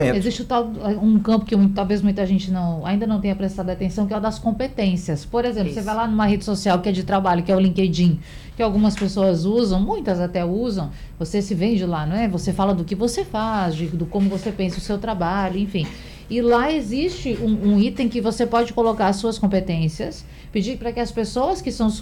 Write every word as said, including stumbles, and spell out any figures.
Existe o tal, um campo que muito- talvez muita gente não, ainda não tenha prestado atenção, que é o das competências. Por exemplo, Isso. você vai lá numa rede social que é de trabalho, que é o LinkedIn, que algumas pessoas usam, muitas até usam, você se vende lá, não é? Você fala do que você faz, de- do como você pensa o seu trabalho, enfim. E lá existe um, um item que você pode colocar as suas competências, pedir para que as pessoas que são